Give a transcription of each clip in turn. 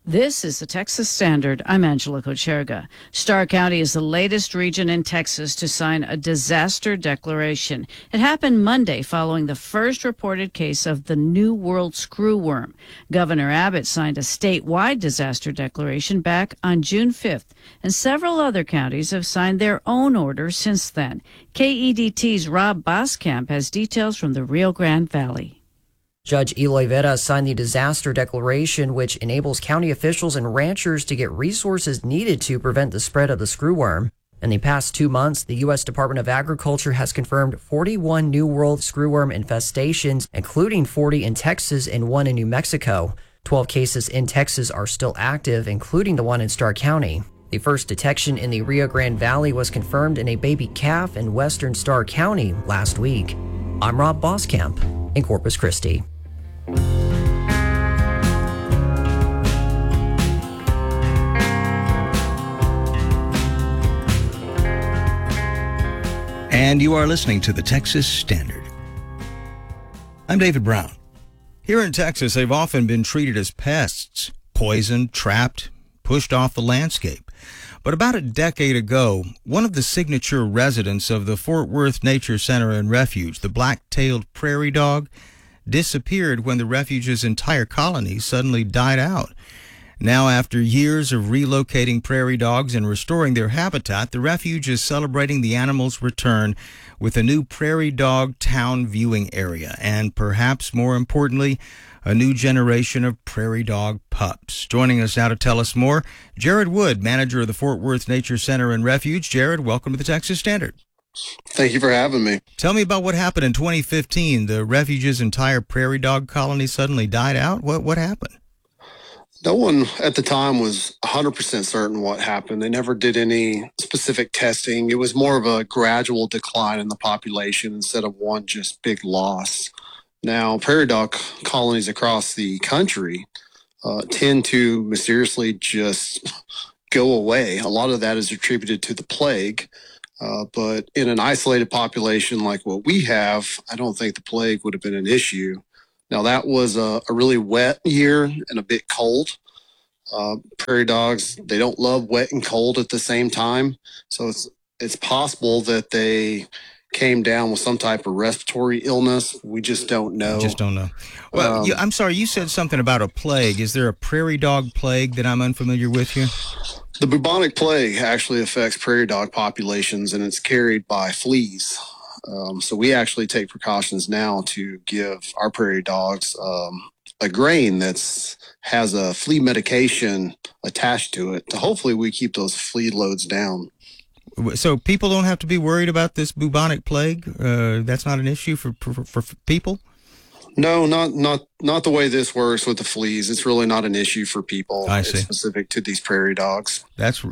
This is the Texas Standard. I'm Angela Kocherga. Starr County is the latest region in Texas to sign a disaster declaration. It happened Monday following the first reported case of the New World screwworm. Governor Abbott signed a statewide disaster declaration back on June 5th, and several other counties have signed their own orders since then. KEDT's Rob Boskamp has details from the Rio Grande Valley. Judge Eloy Vera signed the disaster declaration, which enables county officials and ranchers to get resources needed to prevent the spread of the screwworm. In the past 2 months, the U.S. Department of Agriculture has confirmed 41 New World screwworm infestations, including 40 in Texas and 1 in New Mexico. 12 cases in Texas are still active, including the one in Starr County. The first detection in the Rio Grande Valley was confirmed in a baby calf in western Starr County last week. I'm Rob Boskamp in Corpus Christi. And you are listening to the Texas Standard. I'm David Brown. Here in Texas, they've often been treated as pests, poisoned, trapped, pushed off the landscape. But about a decade ago, one of the signature residents of the Fort Worth Nature Center and Refuge, the black-tailed prairie dog, disappeared when the refuge's entire colony suddenly died out. Now, after years of relocating prairie dogs and restoring their habitat, the refuge is celebrating the animal's return with a new prairie dog town viewing area and, perhaps more importantly, a new generation of prairie dog pups. Joining us now to tell us more, Jared Wood, manager of the Fort Worth Nature Center and Refuge. Jared, welcome to the Texas Standard. Thank you for having me. Tell me about what happened in 2015. The refuge's entire prairie dog colony suddenly died out. What happened? No one at the time was 100% certain what happened. They never did any specific testing. It was more of a gradual decline in the population instead of one just big loss. Now, prairie dog colonies across the country tend to mysteriously just go away. A lot of that is attributed to the plague. But in an isolated population like what we have, I don't think the plague would have been an issue. Now, that was a really wet year and a bit cold. Prairie dogs, they don't love wet and cold at the same time. So it's possible that they came down with some type of respiratory illness. We just don't know. Well, I'm sorry, you said something about a plague. Is there a prairie dog plague that I'm unfamiliar with here? The bubonic plague actually affects prairie dog populations, and it's carried by fleas. So we actually take precautions now to give our prairie dogs a grain that has a flea medication attached to it. Hopefully we keep those flea loads down. So people don't have to be worried about this bubonic plague? That's not an issue for people? No, not the way this works with the fleas. It's really not an issue for people. I see. It's specific to these prairie dogs.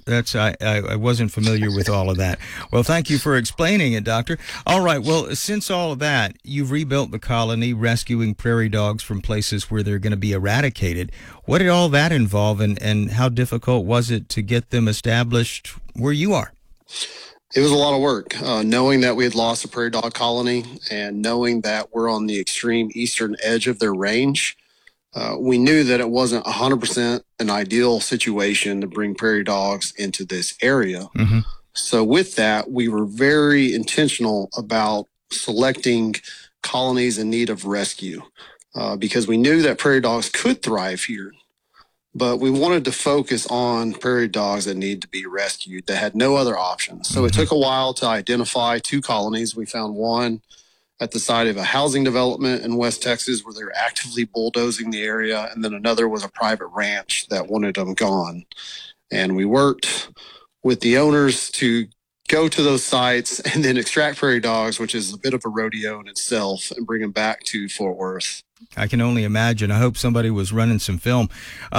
I wasn't familiar with all of that. Well, thank you for explaining it, Doctor. All right. Well, since all of that, you've rebuilt the colony, rescuing prairie dogs from places where they're going to be eradicated. What did all that involve, and how difficult was it to get them established where you are? It was a lot of work, knowing that we had lost a prairie dog colony and knowing that we're on the extreme eastern edge of their range. We knew that it wasn't 100% an ideal situation to bring prairie dogs into this area. Mm-hmm. So with that, we were very intentional about selecting colonies in need of rescue because we knew that prairie dogs could thrive here. But we wanted to focus on prairie dogs that need to be rescued that had no other options. So it took a while to identify 2 colonies. We found one at the site of a housing development in West Texas where they were actively bulldozing the area. And then another was a private ranch that wanted them gone. And we worked with the owners to go to those sites and then extract prairie dogs, which is a bit of a rodeo in itself, and bring them back to Fort Worth. I can only imagine. I hope somebody was running some film.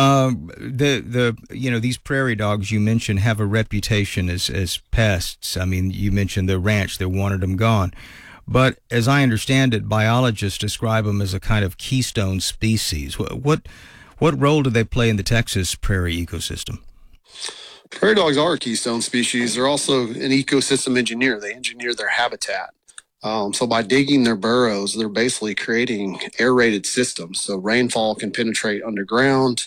These prairie dogs you mentioned have a reputation as pests. I mean, you mentioned the ranch that wanted them gone. But as I understand it, biologists describe them as a kind of keystone species. What role do they play in the Texas prairie ecosystem? Prairie dogs are a keystone species. They're also an ecosystem engineer. They engineer their habitat. So by digging their burrows, they're basically creating aerated systems. So rainfall can penetrate underground.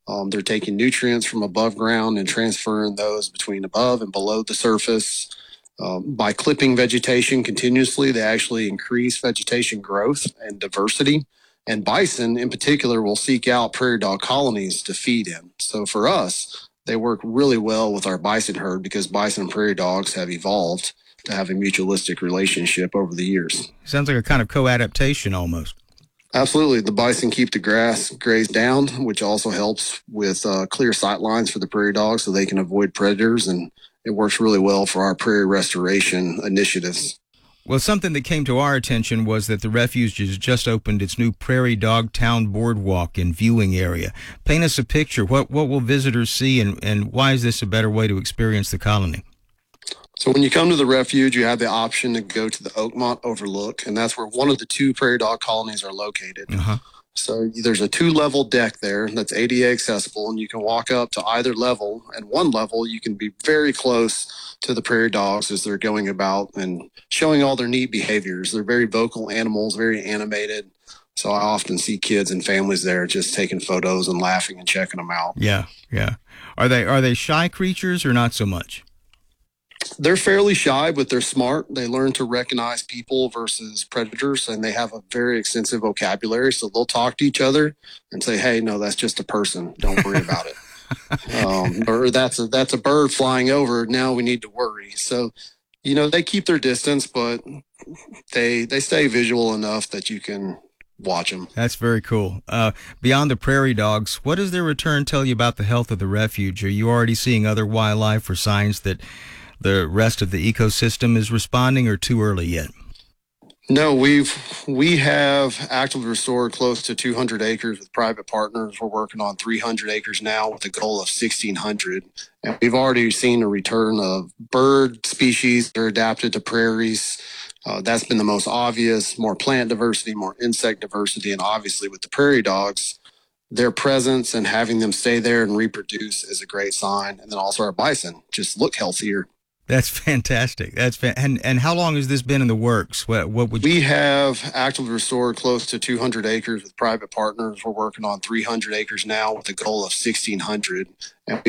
They're taking nutrients from above ground and transferring those between above and below the surface. By clipping vegetation continuously, they actually increase vegetation growth and diversity. And bison in particular will seek out prairie dog colonies to feed in. So for us, they work really well with our bison herd because bison and prairie dogs have evolved to have a mutualistic relationship over the years. Sounds like a kind of co-adaptation almost. Absolutely. The bison keep the grass grazed down, which also helps with clear sight lines for the prairie dogs so they can avoid predators. And it works really well for our prairie restoration initiatives. Well, something that came to our attention was that the refuge has just opened its new Prairie Dog Town Boardwalk and viewing area. Paint us a picture. What will visitors see, and why is this a better way to experience the colony? So when you come to the refuge, you have the option to go to the Oakmont Overlook, and that's where one of the 2 prairie dog colonies are located. Uh-huh. So there's a 2-level deck there that's ADA accessible, and you can walk up to either level. And one level, you can be very close to the prairie dogs as they're going about and showing all their neat behaviors. They're very vocal animals, very animated. So I often see kids and families there just taking photos and laughing and checking them out. Yeah, yeah. Are they shy creatures or not so much? They're fairly shy, but they're smart. They learn to recognize people versus predators, and they have a very extensive vocabulary. So they'll talk to each other and say, "Hey, no, that's just a person. Don't worry about it." Or that's a bird flying over. Now we need to worry. So, they keep their distance, but they stay visual enough that you can watch them. That's very cool. Beyond the prairie dogs, what does their return tell you about the health of the refuge? Are you already seeing other wildlife or signs that the rest of the ecosystem is responding, or too early yet? No, we have actively restored close to 200 acres with private partners. We're working on 300 acres now with a goal of 1,600. And we've already seen a return of bird species that are adapted to prairies. That's been the most obvious, more plant diversity, more insect diversity, and obviously with the prairie dogs, their presence and having them stay there and reproduce is a great sign. And then also our bison just look healthier. That's fantastic. And how long has this been in the works? What would we have actively restored close to 200 acres with private partners. We're working on 300 acres now with a goal of 1,600. And